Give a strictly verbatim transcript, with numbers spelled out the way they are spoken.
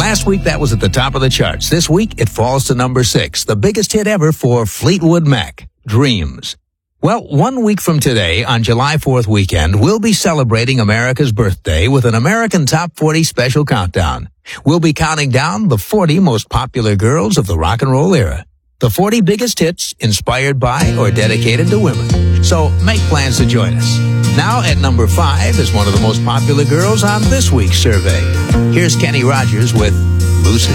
Last week, that was at the top of the charts. This week, it falls to number six, the biggest hit ever for Fleetwood Mac, Dreams. Well, one week from today, on July fourth weekend, we'll be celebrating America's birthday with an American Top forty special countdown. We'll be counting down the forty most popular girls of the rock and roll era. The forty biggest hits inspired by or dedicated to women. So make plans to join us. Now at number five is one of the most popular girls on this week's survey. Here's Kenny Rogers with Lucy.